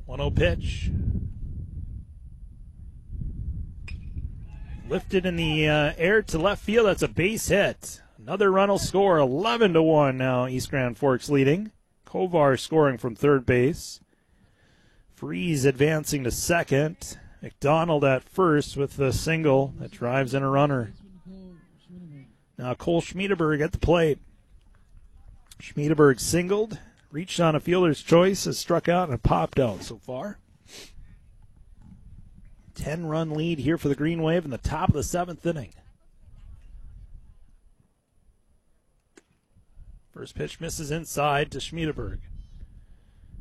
1-0 pitch. Lifted in the air to left field. That's a base hit. Another run will score. 11-1 now. East Grand Forks leading. Kovar scoring from third base. Freeze advancing to second. McDonald at first with the single that drives in a runner. Now Cole Schmiedeberg at the plate. Schmiedeberg singled, reached on a fielder's choice, has struck out and popped out so far. 10-run lead here for the Green Wave in the top of the 7th inning. First pitch misses inside to Schmiedeberg.